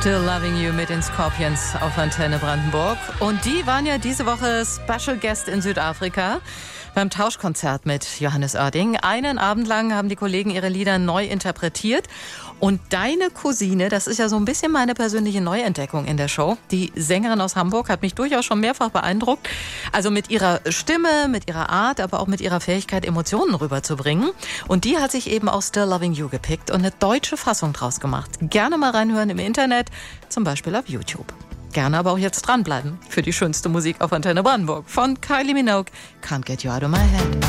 Still Loving You mit den Scorpions auf Antenne Brandenburg. Und die waren ja diese Woche Special Guest in Südafrika beim Tauschkonzert mit Johannes Oerding. Einen Abend lang haben die Kollegen ihre Lieder neu interpretiert. Und deine Cousine, das ist ja so ein bisschen meine persönliche Neuentdeckung in der Show. Die Sängerin aus Hamburg hat mich durchaus schon mehrfach beeindruckt. Also mit ihrer Stimme, mit ihrer Art, aber auch mit ihrer Fähigkeit, Emotionen rüberzubringen. Und die hat sich eben auch Still Loving You gepickt und eine deutsche Fassung draus gemacht. Gerne mal reinhören im Internet, zum Beispiel auf YouTube. Gerne aber auch jetzt dranbleiben für die schönste Musik auf Antenne Brandenburg von Kylie Minogue, Can't Get You Out of My Head.